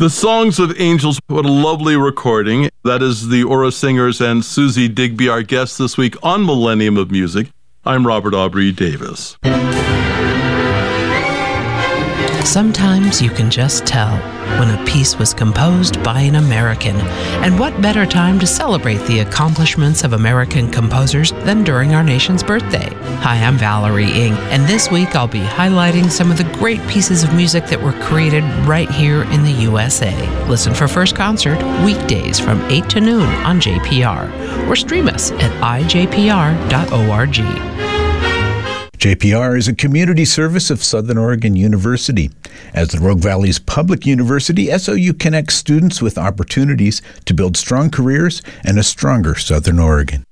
The Songs of Angels, what a lovely recording. That is the Aura Singers and Susie Digby, our guests this week on Millennium of Music. I'm Robert Aubrey Davis. Sometimes you can just tell when a piece was composed by an American. And what better time to celebrate the accomplishments of American composers than during our nation's birthday? Hi, I'm Valerie Ng, and this week I'll be highlighting some of the great pieces of music that were created right here in the USA. Listen for First Concert weekdays from 8 to noon on JPR, or stream us at ijpr.org. JPR is a community service of Southern Oregon University. As the Rogue Valley's public university, SOU connects students with opportunities to build strong careers and a stronger Southern Oregon.